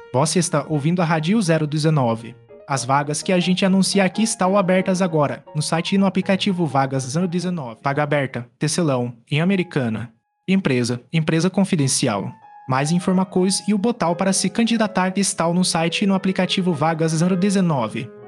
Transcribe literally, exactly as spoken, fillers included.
Você está ouvindo a Rádio zero dezenove. As vagas que a gente anuncia aqui estão abertas agora, no site e no aplicativo Vagas zero dezenove. Vaga aberta, Tecelão, em Americana. Empresa, empresa confidencial. Mais informações e o botão para se candidatar está no site e no aplicativo Vagas zero dezenove.